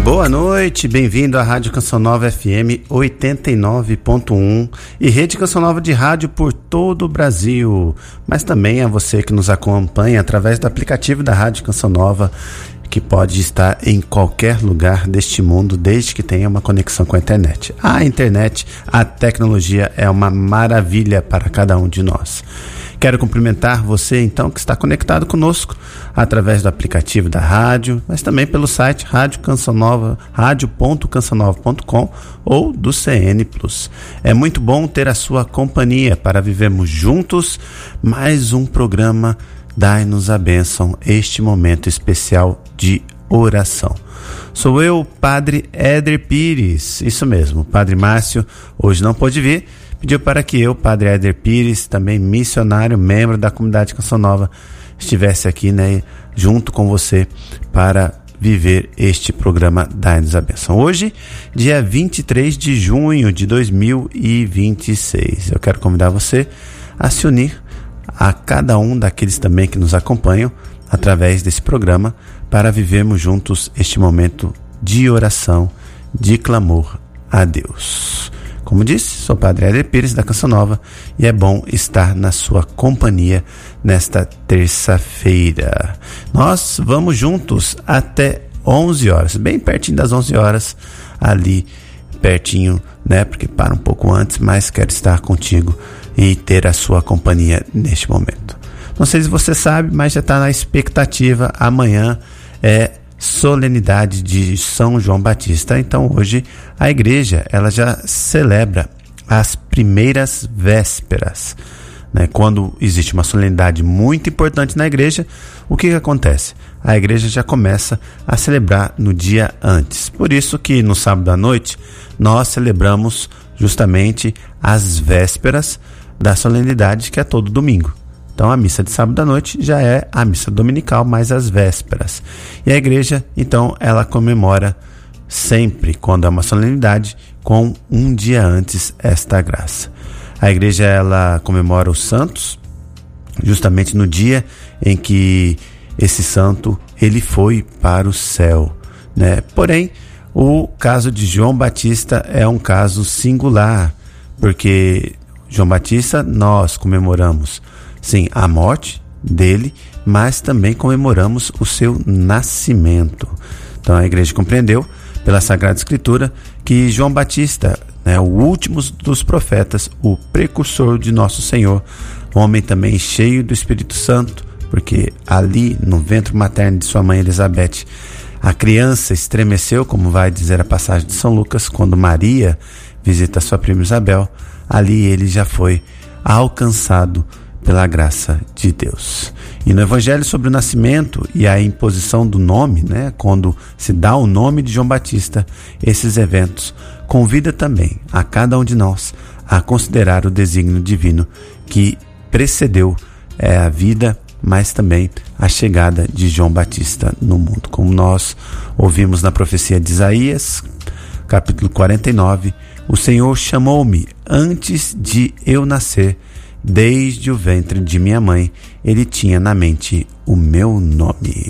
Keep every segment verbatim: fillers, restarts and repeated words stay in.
Boa noite, bem-vindo à Rádio Canção Nova F M oitenta e nove ponto um e Rede Canção Nova de rádio por todo o Brasil, mas também a você que nos acompanha através do aplicativo da Rádio Canção Nova, que pode estar em qualquer lugar deste mundo, desde que tenha uma conexão com a internet. A internet, a tecnologia é uma maravilha para cada um de nós. Quero cumprimentar você, então, que está conectado conosco através do aplicativo da rádio, mas também pelo site rádio canção nova, rádio ponto canção nova ponto com ou do C N Plus. É muito bom ter a sua companhia para vivermos juntos mais um programa Dai-nos a Bênção, este momento especial de oração. Sou eu, Padre Éder Pires, isso mesmo, Padre Márcio hoje não pôde vir, pediu para que eu, Padre Éder Pires, também missionário, membro da comunidade Canção Nova, estivesse aqui, né, junto com você para viver este programa Dai-nos a Bênção. Hoje, dia vinte e três de junho de dois mil e vinte e seis. Eu quero convidar você a se unir a cada um daqueles também que nos acompanham através desse programa para vivermos juntos este momento de oração, de clamor a Deus. Como disse, sou o Padre Éder Pires da Canção Nova e é bom estar na sua companhia nesta terça-feira. Nós vamos juntos até onze horas, bem pertinho das onze horas, ali pertinho, né? Porque para um pouco antes, mas quero estar contigo e ter a sua companhia neste momento. Não sei se você sabe, mas já está na expectativa. Amanhã é solenidade de São João Batista. Então hoje a igreja ela já celebra as primeiras vésperas, né? Quando existe uma solenidade muito importante na igreja, o que, que acontece? A igreja já começa a celebrar no dia antes. Por isso que no sábado à noite nós celebramos justamente as vésperas da solenidade, que é todo domingo. Então a missa de sábado à noite já é a missa dominical, mais as vésperas. E a igreja, então, ela comemora sempre, quando é uma solenidade, com um dia antes esta graça. A igreja, ela comemora os santos, justamente no dia em que esse santo, ele foi para o céu, né? Porém, o caso de João Batista é um caso singular, porque João Batista, nós comemoramos sim, a morte dele, mas também comemoramos o seu nascimento. Então a igreja compreendeu, pela Sagrada Escritura, que João Batista, né, o último dos profetas, o precursor de nosso Senhor, homem também cheio do Espírito Santo, porque ali no ventre materno de sua mãe Elizabeth, a criança estremeceu, como vai dizer a passagem de São Lucas, quando Maria visita sua prima Isabel, ali ele já foi alcançado pela graça de Deus. E no Evangelho sobre o nascimento e a imposição do nome, né, quando se dá o nome de João Batista, esses eventos convida também a cada um de nós a considerar o desígnio divino que precedeu é, a vida, mas também a chegada de João Batista no mundo. Como nós ouvimos na profecia de Isaías, capítulo quarenta e nove, o Senhor chamou-me antes de eu nascer. Desde o ventre de minha mãe, ele tinha na mente o meu nome.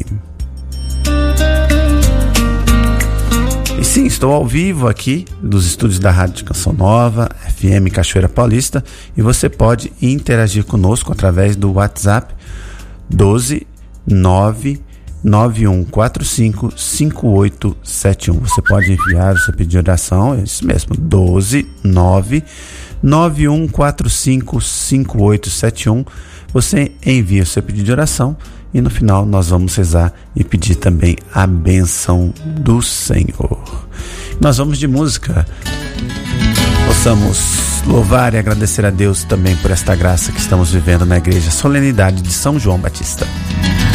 E sim, estou ao vivo aqui dos estúdios da Rádio Canção Nova, F M Cachoeira Paulista, e você pode interagir conosco através do WhatsApp doze nove nove um quatro cinco cinco oito sete um. Você pode enviar o seu pedido de oração, é isso mesmo, doze nove nove um quatro cinco cinco oito sete um. Você envia o seu pedido de oração e no final nós vamos rezar e pedir também a bênção do Senhor. Nós vamos de música. Possamos louvar e agradecer a Deus também por esta graça que estamos vivendo na igreja, solenidade de São João Batista.